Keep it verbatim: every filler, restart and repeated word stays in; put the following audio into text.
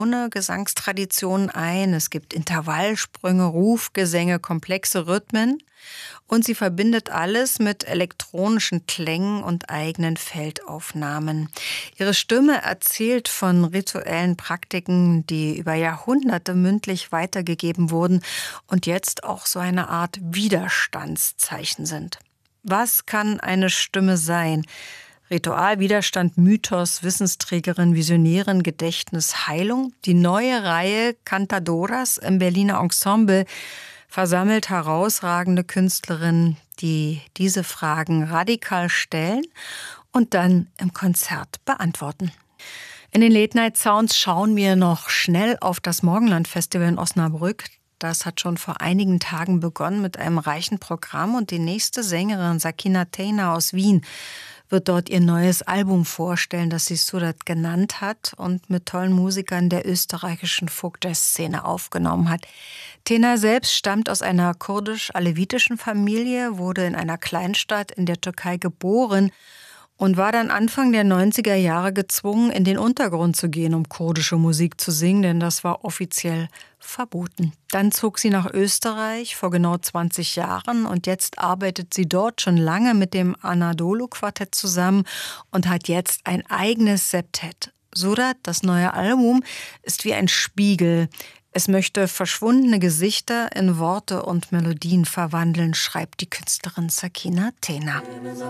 Gesangstradition ein. Es gibt Intervallsprünge, Rufgesänge, komplexe Rhythmen. Und sie verbindet alles mit elektronischen Klängen und eigenen Feldaufnahmen. Ihre Stimme erzählt von rituellen Praktiken, die über Jahrhunderte mündlich weitergegeben wurden und jetzt auch so eine Art Widerstandszeichen sind. Was kann eine Stimme sein? Ritual, Widerstand, Mythos, Wissensträgerin, Visionärin, Gedächtnis, Heilung. Die neue Reihe Cantadoras im Berliner Ensemble versammelt herausragende Künstlerinnen, die diese Fragen radikal stellen und dann im Konzert beantworten. In den Late Night Sounds schauen wir noch schnell auf das Morgenland Festival in Osnabrück. Das hat schon vor einigen Tagen begonnen mit einem reichen Programm und die nächste Sängerin Sakina Teina aus Wien wird dort ihr neues Album vorstellen, das sie Surat genannt hat und mit tollen Musikern der österreichischen Folk-Jazz-Szene aufgenommen hat. Teina selbst stammt aus einer kurdisch-alevitischen Familie, wurde in einer Kleinstadt in der Türkei geboren und war dann Anfang der neunziger Jahre gezwungen, in den Untergrund zu gehen, um kurdische Musik zu singen, denn das war offiziell verboten. Dann zog sie nach Österreich vor genau zwanzig Jahren und jetzt arbeitet sie dort schon lange mit dem Anadolu-Quartett zusammen und hat jetzt ein eigenes Septett. Surat, das neue Album, ist wie ein Spiegel. Es möchte verschwundene Gesichter in Worte und Melodien verwandeln, schreibt die Künstlerin Sakina Teina.